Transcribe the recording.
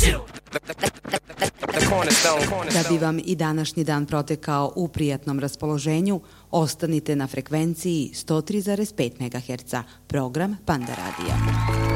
Da bi vam i današnji dan protekao u prijatnom raspoloženju, ostanite na frekvenciji 103,5 MHz, program Panda radija.